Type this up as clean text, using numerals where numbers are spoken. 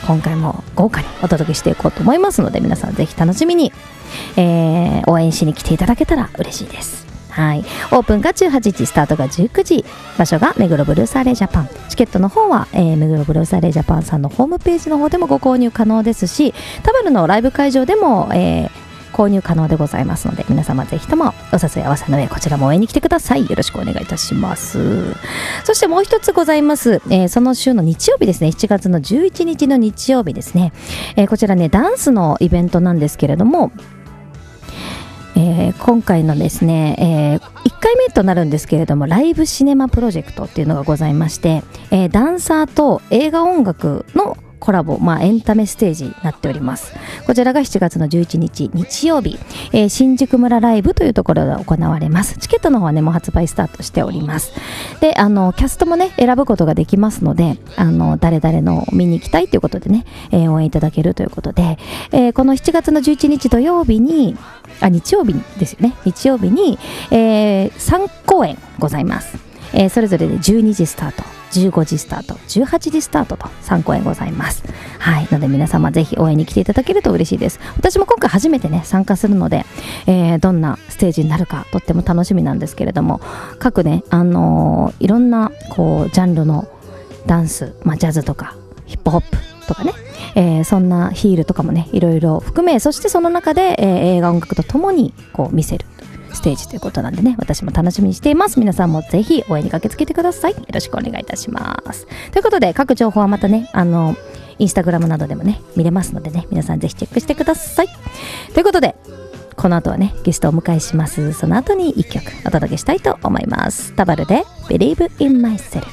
今回も豪華にお届けしていこうと思いますので、皆さんぜひ楽しみに、応援しに来ていただけたら嬉しいです。はい、オープンが18時、スタートが19時、場所が目黒ブルースアレイジャパン。チケットの方は、目黒ブルースアレイジャパンさんのホームページの方でもご購入可能ですし、タバルのライブ会場でも、購入可能でございますので、皆様ぜひともお誘い合わせの上、こちらも応援に来てください。よろしくお願いいたします。そしてもう一つございます、その週の日曜日ですね、7月の11日の日曜日ですね、こちらねダンスのイベントなんですけれども、今回のですね、1回目となるんですけれども、ライブシネマプロジェクトっていうのがございまして、ダンサーと映画音楽のコラボ、エンタメステージになっております。こちらが7月の11日日曜日、新宿村ライブというところで行われます。チケットの方はねもう発売スタートしております。で、キャストもね選ぶことができますので、誰々の見に行きたいということでね、応援いただけるということで、この7月の11日土曜日に日曜日ですよね、日曜日に、3公演ございます。それぞれで12時スタート、15時スタート、18時スタートと3公演ございます。はい、ので皆様ぜひ応援に来ていただけると嬉しいです。私も今回初めてね参加するので、どんなステージになるかとっても楽しみなんですけれども、各ねいろんなこうジャンルのダンス、ジャズとかヒップホップとかね、そんなヒールとかもねいろいろ含め、そしてその中で、映画音楽とともにこう見せるステージということなんでね、私も楽しみにしています。皆さんもぜひ応援に駆けつけてください。よろしくお願いいたします。ということで、各情報はまたねインスタグラムなどでもね見れますのでね、皆さんぜひチェックしてください。ということで、この後はねゲストをお迎えします。その後に1曲お届けしたいと思います。タバルで Believe in Myself。